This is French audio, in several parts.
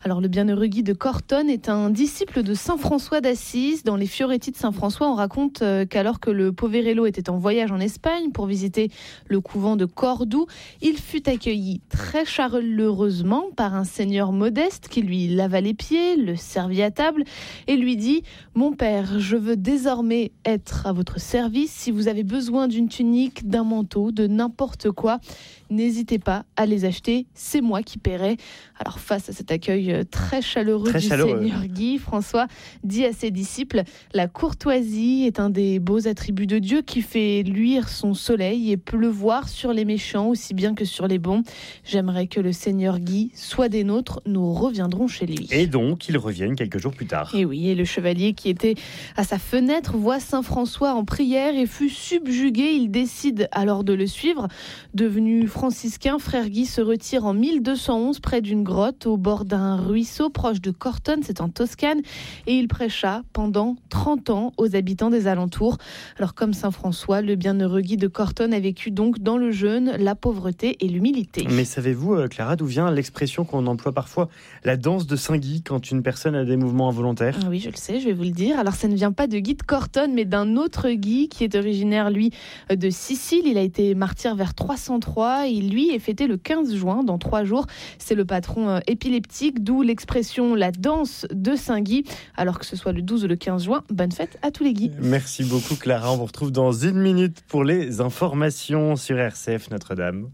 Alors le bienheureux Guy de Cortone est un disciple de saint François d'Assise. Dans les Fioretti de saint François, on raconte qu'alors que le Poverello était en voyage en Espagne pour visiter le couvent de Cordoue, il fut accueilli très chaleureusement par un seigneur modeste qui lui lava les pieds, le servit à table et lui dit « Mon père, je veux désormais être à votre service. Si vous avez besoin d'une tunique, d'un manteau, de n'importe quoi, n'hésitez pas à les acheter, c'est moi qui paierai. » Alors face à cet accueil très chaleureux du Seigneur Guy, François dit à ses disciples « La courtoisie est un des beaux attributs de Dieu qui fait luire son soleil et pleuvoir sur les méchants aussi bien que sur les bons. J'aimerais que le Seigneur Guy soit des nôtres, nous reviendrons chez lui. » Et donc, ils reviennent quelques jours plus tard. Et oui, et le chevalier qui était à sa fenêtre voit saint François en prière et fut subjugué. Il décide alors de le suivre. Devenu franciscain, frère Guy se retire en 1211 près d'une grotte au bord d'un ruisseau proche de Cortone, c'est en Toscane, et il prêcha pendant 30 ans aux habitants des alentours. Alors comme saint François, le bienheureux Guy de Cortone a vécu donc dans le jeûne, la pauvreté et l'humilité. Mais savez-vous, Clara, d'où vient l'expression qu'on emploie parfois, la danse de Saint Guy, quand une personne a des mouvements involontaires ? Oui, je le sais, je vais vous le dire. Alors ça ne vient pas de Guy de Cortone, mais d'un autre Guy qui est originaire, lui, de Sicile. Il a été martyr vers 303 et lui est fêté le 15 juin, dans 3 jours. C'est le patron épileptique, d'où l'expression la danse de Saint Guy. Alors que ce soit le 12 ou le 15 juin, bonne fête à tous les Guys. Merci beaucoup Clara, on vous retrouve dans 1 minute pour les informations sur RCF Notre-Dame.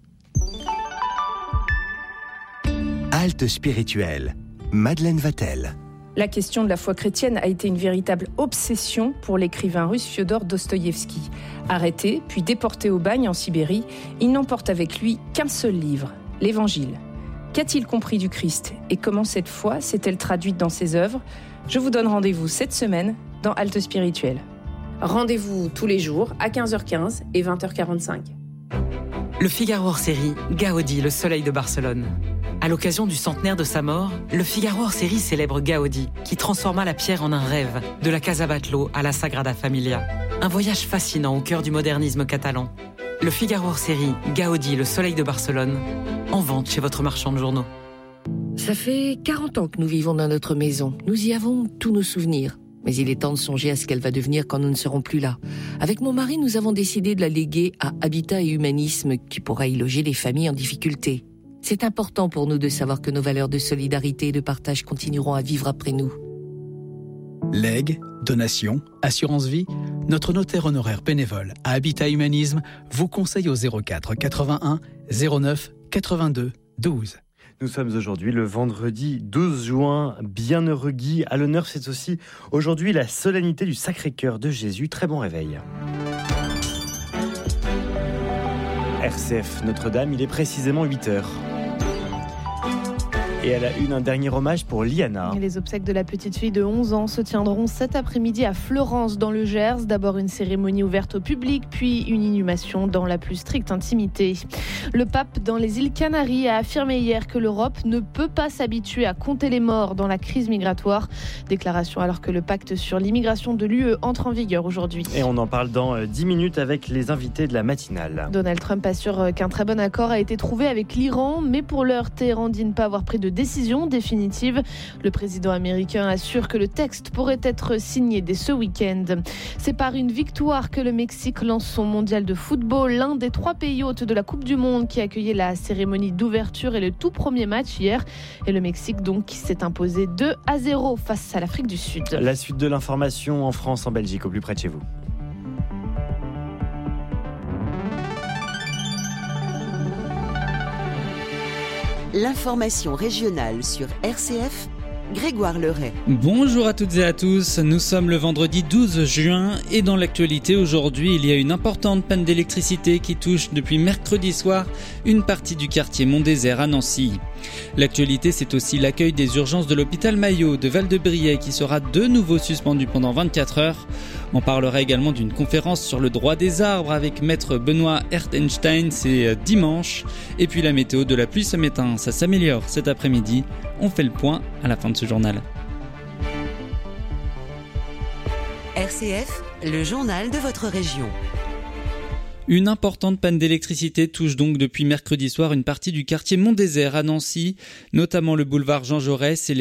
Halte spirituelle, Madeleine Vatel. La question de la foi chrétienne a été une véritable obsession pour l'écrivain russe Fiodor Dostoïevski. Arrêté, puis déporté au bagne en Sibérie, il n'emporte avec lui qu'un seul livre, l'Évangile. Qu'a-t-il compris du Christ et comment cette foi s'est-elle traduite dans ses œuvres ? Je vous donne rendez-vous cette semaine dans Halte spirituelle. Rendez-vous tous les jours à 15h15 et 20h45. Le Figaro hors série, Gaudi, le soleil de Barcelone. À l'occasion du centenaire de sa mort, le Figaro hors série célèbre Gaudi, qui transforma la pierre en un rêve, de la Casa Batlló à la Sagrada Familia. Un voyage fascinant au cœur du modernisme catalan. Le Figaro hors série, Gaudi, le soleil de Barcelone, en vente chez votre marchand de journaux. Ça fait 40 ans que nous vivons dans notre maison. Nous y avons tous nos souvenirs. Mais il est temps de songer à ce qu'elle va devenir quand nous ne serons plus là. Avec mon mari, nous avons décidé de la léguer à Habitat et Humanisme, qui pourra y loger les familles en difficulté. C'est important pour nous de savoir que nos valeurs de solidarité et de partage continueront à vivre après nous. Legs, donations, assurance vie, notre notaire honoraire bénévole à Habitat Humanisme vous conseille au 04 81 09 82 12. Nous sommes aujourd'hui le vendredi 12 juin. Bienheureux Guy, à l'honneur, c'est aussi aujourd'hui la solennité du Sacré-Cœur de Jésus. Très bon réveil. RCF Notre-Dame, il est précisément 8h. Et à la une, un dernier hommage pour Liana. Les obsèques de la petite fille de 11 ans se tiendront cet après-midi à Fleurance, dans le Gers. D'abord une cérémonie ouverte au public, puis une inhumation dans la plus stricte intimité. Le pape, dans les îles Canaries, a affirmé hier que l'Europe ne peut pas s'habituer à compter les morts dans la crise migratoire. Déclaration alors que le pacte sur l'immigration de l'UE entre en vigueur aujourd'hui. Et on en parle dans 10 minutes avec les invités de la matinale. Donald Trump assure qu'un très bon accord a été trouvé avec l'Iran, mais pour l'heure, Téhéran dit ne pas avoir pris de décision définitive. Le président américain assure que le texte pourrait être signé dès ce week-end. C'est par une victoire que le Mexique lance son mondial de football, l'un des 3 pays hôtes de la Coupe du Monde qui accueillait la cérémonie d'ouverture et le tout premier match hier. Et le Mexique donc qui s'est imposé 2-0 face à l'Afrique du Sud. La suite de l'information en France, en Belgique, au plus près de chez vous. L'information régionale sur RCF, Grégoire Leray. Bonjour à toutes et à tous, nous sommes le vendredi 12 juin et dans l'actualité aujourd'hui, il y a une importante panne d'électricité qui touche depuis mercredi soir une partie du quartier Mont-Désert à Nancy. L'actualité, c'est aussi l'accueil des urgences de l'hôpital Maillot de Val-de-Briey qui sera de nouveau suspendu pendant 24 heures. On parlera également d'une conférence sur le droit des arbres avec maître Benoît Ertenstein, c'est dimanche. Et puis la météo de la pluie ce matin, ça s'améliore cet après-midi. On fait le point à la fin de ce journal. RCF, le journal de votre région. Une importante panne d'électricité touche donc depuis mercredi soir une partie du quartier Mont-Désert à Nancy, notamment le boulevard Jean Jaurès et